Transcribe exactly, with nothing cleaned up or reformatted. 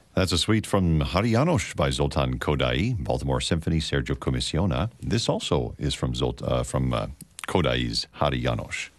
That's a suite from Hari Janos by Zoltan Kodaly, Baltimore Symphony, Sergio Commissiona. This also is from Zolt, uh, from uh, Kodai's Hari Janos.